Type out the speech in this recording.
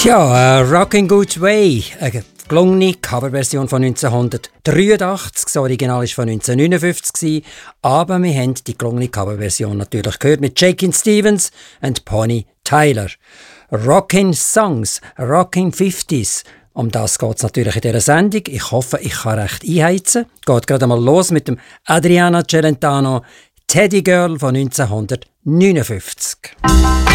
Tja, Rockin' Good Way, eine gelungene Coverversion von 1983. Das Original war von 1959, aber wir haben die gelungene Coverversion natürlich gehört mit Shakin' Stevens und Bonnie Tyler. Rockin' Songs, Rockin' 50s. Um das geht es natürlich in dieser Sendung. Ich hoffe, ich kann recht einheizen. Geht gerade mal los mit dem Adriana Celentano, Teddy Girl von 1959.